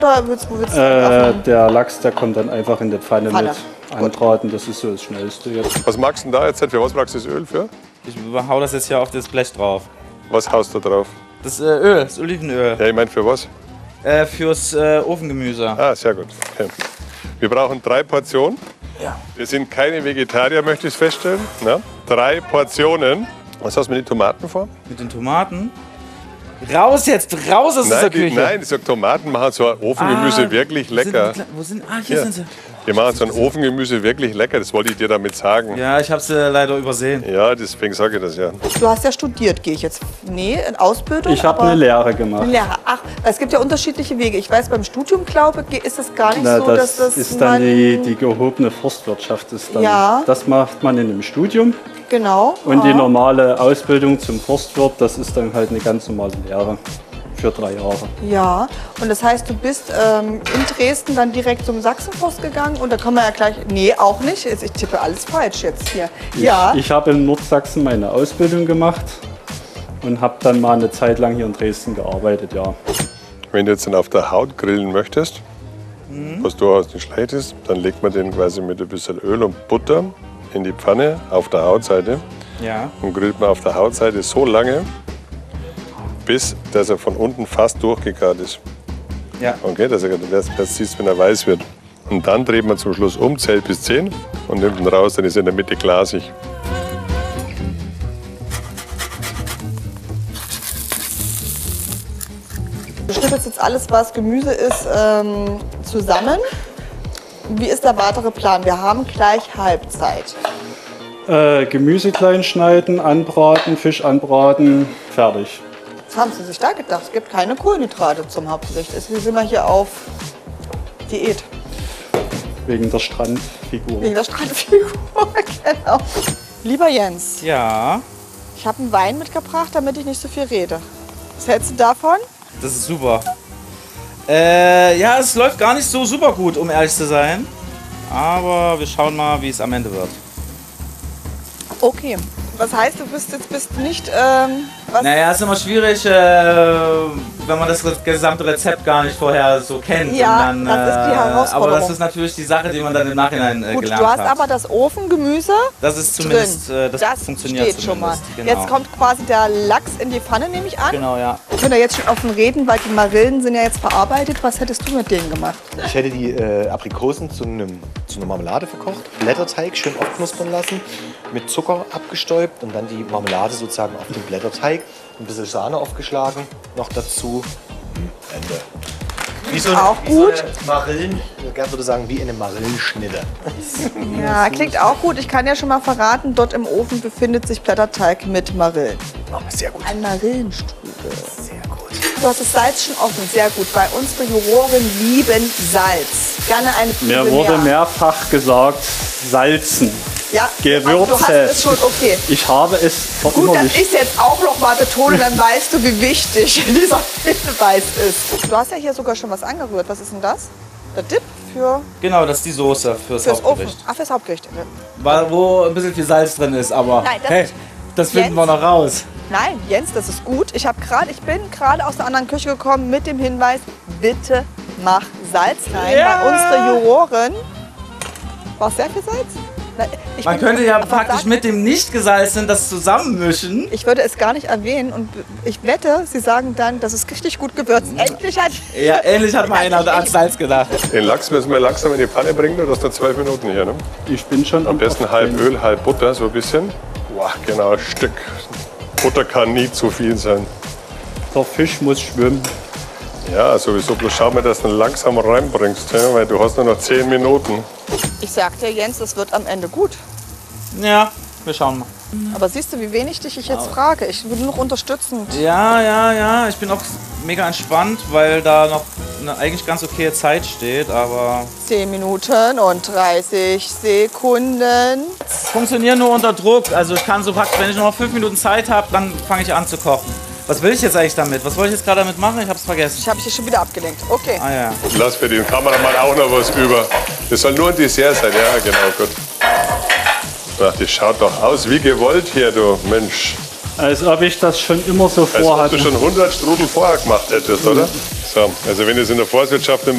Oder willst du der Lachs, der kommt dann einfach in die Pfanne. Mit Gut. anbraten. Das ist so das Schnellste jetzt. Was magst du denn da jetzt? Für was magst du das Öl für? Ich hau das jetzt hier auf das Blech drauf. Was haust du drauf? Das Öl, das Olivenöl. Ja, ich meine für was? Fürs Ofengemüse. Ah, sehr gut. Okay. Wir brauchen 3 Portionen. Ja. Wir sind keine Vegetarier, möchte ich feststellen. Na? 3 Portionen. Was hast du mit den Tomaten vor? Mit den Tomaten? Raus jetzt, raus aus dieser Küche! Nein, ich sag, Tomaten machen so ein Ofengemüse wirklich lecker. Wo sind, hier sind sie. Wir machen so ein Ofengemüse wirklich lecker, das wollte ich dir damit sagen. Ja, ich habe sie leider übersehen. Ja, deswegen sage ich das ja. Du hast ja studiert, gehe ich jetzt. Nee, in Ausbildung. Ich habe eine Lehre gemacht. Eine Lehre. Ach, es gibt ja unterschiedliche Wege. Ich weiß, beim Studium, glaube ich, ist es gar nicht so, dass das ist dann die gehobene Forstwirtschaft. Ist dann, Ja. Das macht man in einem Studium. Genau. Und die normale Ausbildung zum Forstwirt, das ist dann halt eine ganz normale Lehre für 3 Jahre. Ja, und das heißt, du bist in Dresden dann direkt zum Sachsenforst gegangen und da kommen wir ja gleich. Nee, auch nicht. Ich tippe alles falsch jetzt hier. Ich habe in Nordsachsen meine Ausbildung gemacht und habe dann mal eine Zeit lang hier in Dresden gearbeitet, ja. Wenn du jetzt dann auf der Haut grillen möchtest, was durchaus nicht schlecht ist, dann legt man den quasi mit ein bisschen Öl und Butter in die Pfanne auf der Hautseite Ja. und grillt man auf der Hautseite so lange, bis dass er von unten fast durchgegart ist. Ja. Okay, dass er das siehst, wenn er weiß wird. Und dann dreht man zum Schluss um, zählt bis 10 und nimmt ihn raus, dann ist er in der Mitte glasig. Du schnippelst jetzt alles, was Gemüse ist, zusammen. Wie ist der weitere Plan? Wir haben gleich Halbzeit. Gemüse klein schneiden, anbraten, Fisch anbraten, fertig. Was haben Sie sich da gedacht? Es gibt keine Kohlenhydrate zum Hauptgericht. Wir sind mal hier auf Diät. Wegen der Strandfigur. Wegen der Strandfigur, genau. Lieber Jens, Ja, ich habe einen Wein mitgebracht, damit ich nicht so viel rede. Was hältst du davon? das ist super. Ja, es läuft gar nicht so super gut, um ehrlich zu sein. Aber wir schauen mal, wie es am Ende wird. Okay. Was heißt, du bist nicht. Was? Naja, es ist immer schwierig, wenn man das gesamte Rezept gar nicht vorher so kennt. Ja, und dann, das ist die Herausforderung. Aber das ist natürlich die Sache, die man dann im Nachhinein Gut, gelernt du hast hat. aber das Ofengemüse Das ist zumindest, drin. das funktioniert steht schon mal. zumindest. Genau. Jetzt kommt quasi der Lachs in die Pfanne, nehme ich an. Genau, ja. Wir können ja jetzt schon offen reden, weil die Marillen sind ja jetzt verarbeitet. Was hättest du mit denen gemacht? Ich hätte die Aprikosen zu einer Marmelade verkocht, Blätterteig schön aufknuspern lassen, mit Zucker abgestäubt und dann die Marmelade sozusagen auf den Blätterteig, ein bisschen Sahne aufgeschlagen, noch dazu Ende. Wie so Auch gut. So eine Marillen, Gerd würde sagen, wie eine Marillenschnitte. Ja, klingt auch gut. Ich kann ja schon mal verraten, dort im Ofen befindet sich Blätterteig mit Marillen. Oh, sehr gut. Ein Marillenstrudel. Sehr gut. Du hast das Salz schon offen, sehr gut. Weil unsere Juroren lieben Salz. Gerne eine Prise Mir wurde mehr. mehrfach gesagt, salzen. Ja, Gewürze. aber du hast es schon, okay. Ich habe es Gut, dass verinnerlicht. ich es jetzt auch noch mal betone, dann weißt du, wie wichtig dieser Hinweis ist. Du hast ja hier sogar schon was angerührt. Was ist denn das? Der Dip für Genau, das ist die Soße fürs fürs Ofen. Hauptgericht. Ach, fürs Hauptgericht. Wo ein bisschen viel Salz drin ist, aber Nein, das hey, ist- das finden Jens? wir noch raus. Nein, Jens, das ist gut. Ich bin gerade aus der anderen Küche gekommen mit dem Hinweis, bitte mach Salz rein. Ja. Bei unsere Juroren war sehr viel Salz. Na, ich Man bin- könnte ja aber praktisch sag- mit dem nicht gesalzenen das zusammenmischen. Ich würde es gar nicht erwähnen und ich wette, Sie sagen dann, das ist richtig gut gewürzt. Endlich hat... Ja, ähnlich hat mal einer an Salz gedacht. Den Lachs müssen wir langsam in die Pfanne bringen, du hast noch 12 Minuten hier. Ne? Ich bin schon Am besten halb Öl, halb Butter, so ein bisschen. Boah, genau, ein Stück. Butter kann nie zu viel sein. Der Fisch muss schwimmen. Ja, sowieso, bloß schau mal, dass du ihn langsam reinbringst, ja? Weil du hast nur noch 10 Minuten. Ich sag dir, Jens, das wird am Ende gut. Ja, wir schauen mal. Aber siehst du, wie wenig dich ich jetzt frage? Ich will nur noch unterstützend. Ja. Ich bin auch mega entspannt, weil da noch eine eigentlich ganz okaye Zeit steht, aber 10 Minuten und 30 Sekunden. funktionieren nur unter Druck. Also ich kann so praktisch, wenn ich noch 5 Minuten Zeit habe, dann fange ich an zu kochen. Was will ich jetzt eigentlich damit? Was wollte ich jetzt gerade damit machen? Ich habe es vergessen. Ich habe dich schon wieder abgelenkt. Okay. Ah ja. Lass für den Kameramann auch noch was über. Das soll nur ein Dessert sein, ja, genau, gut. Ach, das schaut doch aus wie gewollt hier, du Mensch. Als ob ich das schon immer so Als ob vorhatte. du schon 100 Strudel vorher gemacht hättest, oder? So, also wenn es in der Forstwirtschaft